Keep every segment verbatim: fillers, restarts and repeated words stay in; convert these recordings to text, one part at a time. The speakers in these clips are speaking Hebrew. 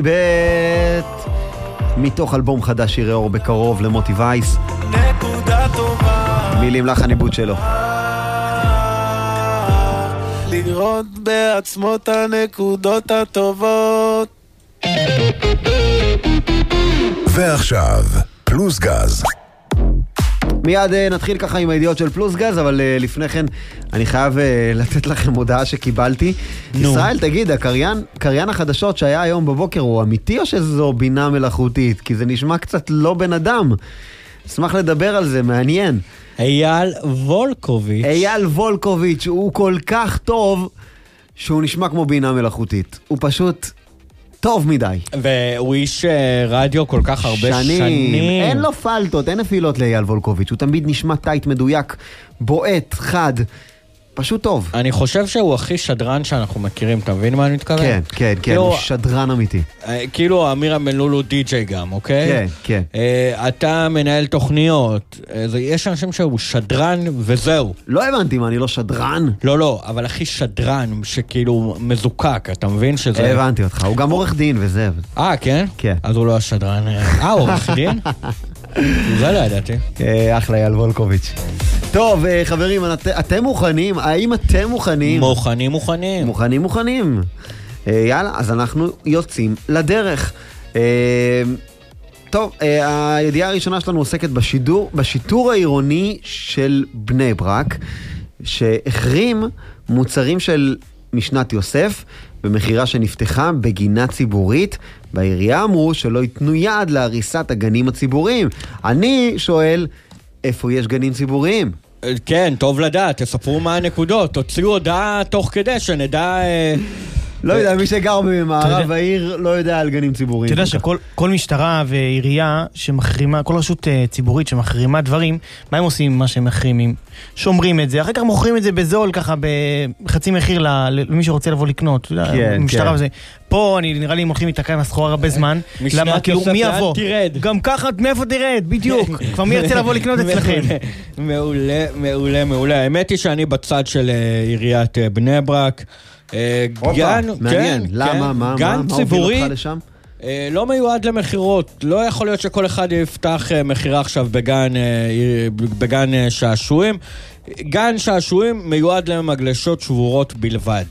בית מתוך אלבום חדש שירי אור בקרוב למוטי וייס. נקודה טובה מילים לחן עיבוד שלו. לראות בעצמו את הנקודות הטובות. ועכשיו פלוס גז. מיד נתחיל ככה עם הידיעות של פלוס גז, אבל לפני כן אני חייב לתת לכם הודעה שקיבלתי. ישראל, תגיד, הקריין, קריין החדשות שהיה היום בבוקר הוא אמיתי או שזו בינה מלאכותית? כי זה נשמע קצת לא בן אדם. אשמח לדבר על זה, מעניין. אייל וולקוביץ'. אייל וולקוביץ', הוא כל כך טוב שהוא נשמע כמו בינה מלאכותית. הוא פשוט טוב מדי. והוא איש רדיו כל כך הרבה שנים. שנים. אין לו פלטות, אין נפילות לאייל וולקוביץ'. הוא תמיד נשמע טייט מדויק, בועט, חד. פשוט טוב. אני חושב שהוא הכי שדרן שאנחנו מכירים, אתה מבין מה אני מתכוון? כן, כן, כן, הוא שדרן אמיתי. כאילו אמירה מלולו די-ג'יי גם, אוקיי? כן, כן. אתה מנהל תוכניות, יש אנשים שהוא שדרן וזהו. לא הבנתי מה, אני לא שדרן? לא, לא, אבל הכי שדרן שכאילו מזוקק, אתה מבין שזה... הבנתי אותך, הוא גם עורך דין וזה. אה, כן? כן. אז הוא לא השדרן. אה, עורך דין? זה לא ידעתי. אחלה אייל וולקוביץ'. טוב, חברים, אתם מוכנים? האם אתם מוכנים? מוכנים, מוכנים. מוכנים, מוכנים. יאללה, אז אנחנו יוצאים לדרך. טוב, הידיעה הראשונה שלנו עוסקת בשידור, בשיטור העירוני של בני ברק, שהחרים מוצרים של משנת יוסף, במחירה שנפתחה בגינה ציבורית. בעירייה אמרו שלא ייתנו יד להריסת הגנים הציבוריים. אני שואל, איפה יש גנים ציבוריים? כן, טוב לדעת, תספרו מה הנקודות, תוציאו הודעה תוך כדי שנדע... לא יודע, מי שגר במערב העיר לא יודע על גנים ציבוריים. אתה יודע שכל משטרה ועירייה שמחרימה, כל רשות ציבורית שמחרימה דברים, מה הם עושים מה שהם מחרימים? שומרים את זה, אחר כך מוכרים את זה בזול ככה בחצי מחיר למי שרוצה לבוא לקנות. כן, כן. פה נראה לי הם הולכים להתקן הסחורה הרבה זמן. משנת יוסף לאן תרד? גם ככה, מאיפה תרד? בדיוק. כבר מי ירצה לבוא לקנות אצלכם? מעולה, מעולה, מעולה. האמת היא שאני בצד של עיריית בני ברק. גן, מעניין, למה, מה, מה הוביל אותך לשם? לא מיועד למחירות, לא יכול להיות שכל אחד יפתח מחירה עכשיו בגן, בגן שעשועים. גן שעשועים מיועד למגלשות שבורות בלבד.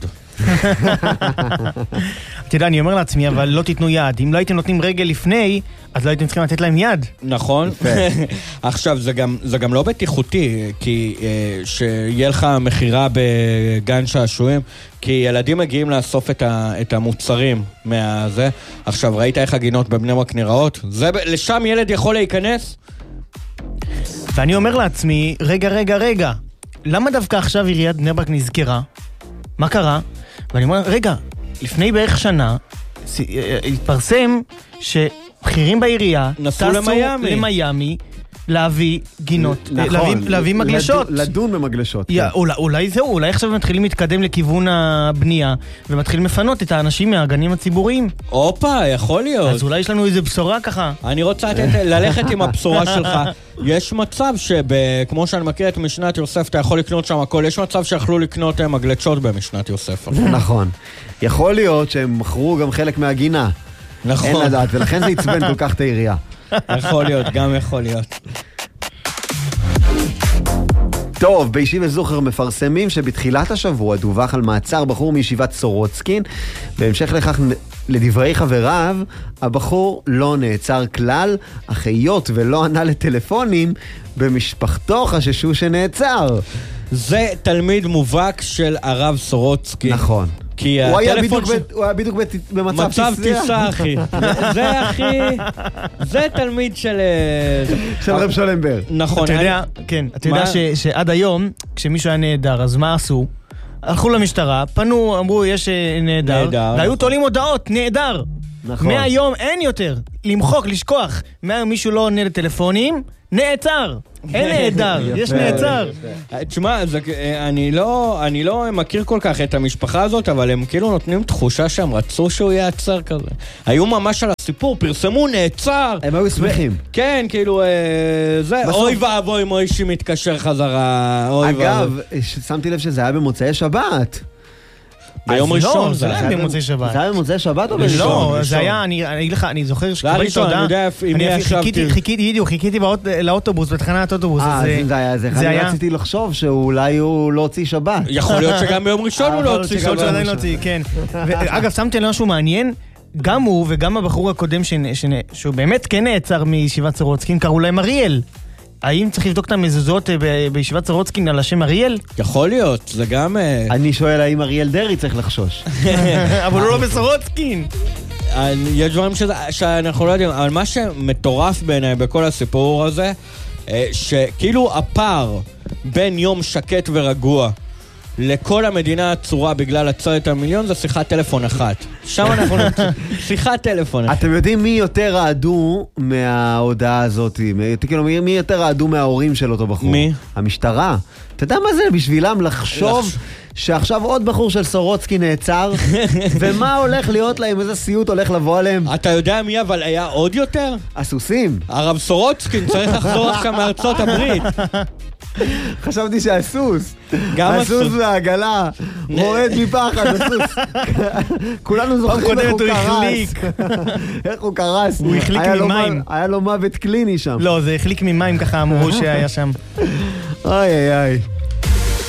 אתה יודע, אני אומר לעצמי, אבל לא תיתנו יד. אם לא הייתם נותנים רגל לפני, אז לא הייתם צריכים לתת להם יד. נכון. עכשיו, זה גם, זה גם לא בטיחותי, כי שיהיה לך מחירה בגן שעשועים, כי ילדים מגיעים לאסוף את, ה, את המוצרים מהזה. עכשיו, ראית איך הגינות בבני ברק נראות? זה, לשם ילד יכול להיכנס? ואני אומר לעצמי, רגע, רגע, רגע, למה דווקא עכשיו עיריית בני ברק נזכרה? מה קרה? ואני אומר, רגע, לפני בערך שנה, התפרסם שבחירים בעירייה נסעו למיימי. למיימי, להביא גינות, נכון, להביא, להביא מגלשות. לדון, לדון במגלשות. יא, כן. אולי, אולי זהו, אולי עכשיו מתחילים להתקדם לכיוון הבנייה, ומתחילים לפנות את האנשים מהגנים הציבוריים. אופה, יכול להיות. אז אולי יש לנו איזה בשורה ככה. אני רוצה ללכת עם הבשורה שלך. יש מצב שכמו שאני מכיר את משנת יוסף, אתה יכול לקנות שם הכל. יש מצב שיכלו לקנות מגלשות במשנת יוסף. נכון. יכול להיות שהם מכרו גם חלק מהגינה. נכון. אין לדעת, ולכן זה יצבן כל כך את העירייה. יכול להיות, גם יכול להיות. טוב, בישיבה זוכר מפרסמים שבתחילת השבוע דווח על מעצר בחור מישיבת סורוצקין. בהמשך לכך, לדברי חבריו, הבחור לא נעצר כלל, אך היות ולא ענה לטלפונים, במשפחתו חששו שנעצר. זה תלמיד מובהק של הרב סורוצקין. נכון. כי הוא היה הטלפון בדיוק, ש... ב... הוא היה בדיוק במצב מצב טיסה, אחי. זה, אחי, זה תלמיד של... של רב שלמבר. נכון. אתה יודע, כן, אתה יודע ש... שעד היום, כשמישהו היה נהדר, אז מה עשו? הלכו למשטרה, פנו, אמרו, יש נהדר, והיו תולים הודעות, נהדר. נכון. מהיום אין יותר. למחוק, לשכוח. מהיום מישהו לא עונה לטלפונים, נעצר. אין נהדר, יש נעצר. תשמע, אני לא, אני לא מכיר כל כך את המשפחה הזאת, אבל הם כאילו נותנים תחושה שהם רצו שהוא יעצר כזה. היו ממש על הסיפור, פרסמו נעצר. הם היו שמחים. כן, כאילו, זה, אוי ואבוי מוישי מתקשר חזרה. אגב, שמתי לב שזה היה במוצאי שבת. ביום ראשון לא, זה זה לא היה. היה במוצאי שבת. זה היה במוצאי שבת או לא, בראשון? זה היה, אני אני אגיד לך, אני זוכר זה היה ראשון, אני יודע עם מי אני חיכיתי, ישבתי. חיכיתי, בדיוק, חיכיתי באוט- לאוטובוס, בתחנת אוטובוס. אה, אז, אז זה היה זה. זה אני היה- רציתי לחשוב שאולי הוא לא הוציא שבת. יכול להיות שגם ביום ראשון הוא יכול לא להיות הוציא שגם שבת. עדיין לא הוציא, כן. ואגב, שמתי על משהו מעניין, גם הוא וגם הבחור הקודם, שנ- שנ- שהוא באמת כן נעצר מישיבת סורוצקין, קראו להם אריאל. האם צריך לבדוק את המזוזות אה, ב- בישיבת סורוצקין על השם אריאל? יכול להיות, זה גם... אה, אני שואל האם אריאל דרעי צריך לחשוש. אבל הוא לא בסורוצקין. אני- יש דברים שזה- שאנחנו לא יודעים, אבל מה שמטורף בעיניי בכל הסיפור הזה, אה, שכאילו הפער בין יום שקט ורגוע לכל המדינה הצורה בגלל עצרת המיליון זה שיחת טלפון אחת. שם אנחנו נמצא. שיחת טלפון אחת. אתם יודעים מי יותר רעדו מההודעה הזאת? מי- כאילו, מי מי יותר רעדו מההורים של אותו בחור? מי? המשטרה. אתה יודע מה זה בשבילם לחשוב שעכשיו עוד בחור של סורוצקי נעצר, ומה הולך להיות להם, איזה סיוט הולך לבוא עליהם? אתה יודע מי אבל היה עוד יותר? הסוסים. הרב סורוצקין צריך לחזור עכשיו מארצות הברית. חשבתי שהסוס. גם הסוס הסוס. והעגלה. רועד מפחד, הסוס. כולנו זוכרים קודמת איך הוא הוא קרס. החליק. איך הוא קרס. הוא החליק היה לו ממים. מ- היה לו מוות קליני שם. לא, זה החליק ממים ככה אמרו שהיה שם. אוי אוי אוי.